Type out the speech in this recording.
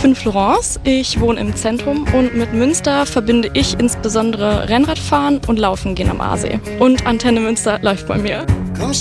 Ich bin Florence, ich wohne im Zentrum und mit Münster verbinde ich insbesondere Rennradfahren und Laufen gehen am Aasee. Und Antenne Münster läuft bei mir.